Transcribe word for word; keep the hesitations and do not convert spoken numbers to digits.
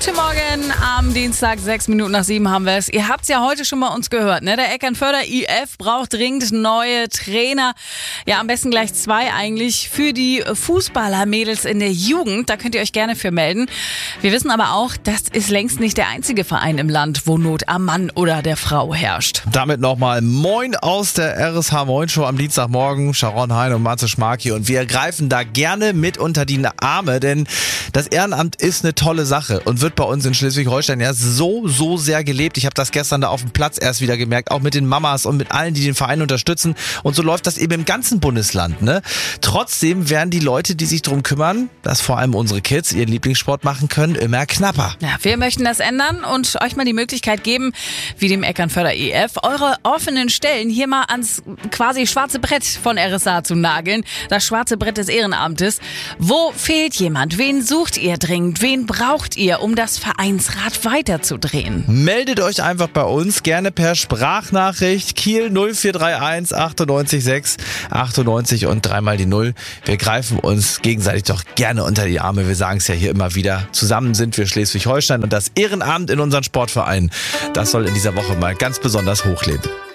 Guten Morgen am Dienstag, sechs Minuten nach sieben haben wir es. Ihr habt es ja heute schon bei uns gehört, ne? Der Eckernförder I F braucht dringend neue Trainer. Ja, am besten gleich zwei eigentlich für die Fußballermädels in der Jugend. Da könnt ihr euch gerne für melden. Wir wissen aber auch, das ist längst nicht der einzige Verein im Land, wo Not am Mann oder der Frau herrscht. Damit nochmal Moin aus der R S H Moin Show am Dienstagmorgen. Sharon Hein und Matze Schmarki. Und wir greifen da gerne mit unter die Arme, denn das Ehrenamt ist eine tolle Sache und wird bei uns in Schleswig-Holstein ja so, so sehr gelebt. Ich habe das gestern da auf dem Platz erst wieder gemerkt, auch mit den Mamas und mit allen, die den Verein unterstützen. Und so läuft das eben im ganzen Bundesland, ne? Trotzdem werden die Leute, die sich darum kümmern, dass vor allem unsere Kids ihren Lieblingssport machen können, immer knapper. Ja, wir möchten das ändern und euch mal die Möglichkeit geben, wie dem Eckernförder E F, eure offenen Stellen hier mal ans quasi schwarze Brett von R S A zu nageln. Das schwarze Brett des Ehrenamtes. Wo fehlt jemand? Wen sucht ihr dringend? Wen braucht ihr, um das Vereinsrad weiterzudrehen? Meldet euch einfach bei uns, gerne per Sprachnachricht. Kiel null vier drei eins achtundneunzig sechs achtundneunzig und dreimal die Null. Wir greifen uns gegenseitig doch gerne unter die Arme. Wir sagen es ja hier immer wieder. Zusammen sind wir Schleswig-Holstein und das Ehrenamt in unseren Sportvereinen. Das soll in dieser Woche mal ganz besonders hochleben.